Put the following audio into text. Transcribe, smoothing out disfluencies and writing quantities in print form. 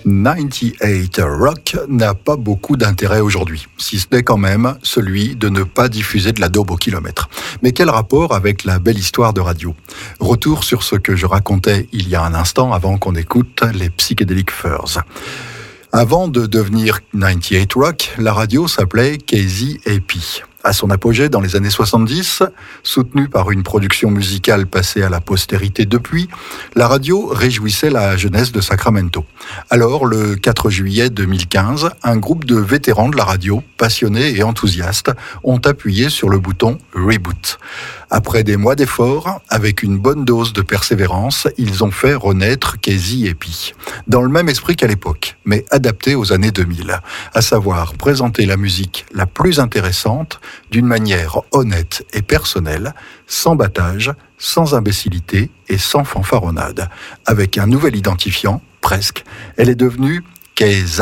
98 Rock n'a pas beaucoup d'intérêt aujourd'hui, si ce n'est quand même celui de ne pas diffuser de la daube au kilomètre. Mais quel rapport avec la belle histoire de radio ? Retour sur ce que je racontais il y a un instant avant qu'on écoute les Psychedelic Furs. Avant de devenir 98 Rock, la radio s'appelait KZAP. À son apogée dans les années 70, soutenue par une production musicale passée à la postérité depuis, la radio réjouissait la jeunesse de Sacramento. Alors, le 4 juillet 2015, un groupe de vétérans de la radio, passionnés et enthousiastes, ont appuyé sur le bouton « Reboot ». Après des mois d'efforts, avec une bonne dose de persévérance, ils ont fait renaître KZAP, dans le même esprit qu'à l'époque, mais adapté aux années 2000, à savoir présenter la musique la plus intéressante d'une manière honnête et personnelle, sans battage, sans imbécilité et sans fanfaronnade. Avec un nouvel identifiant, presque, elle est devenue KZAP.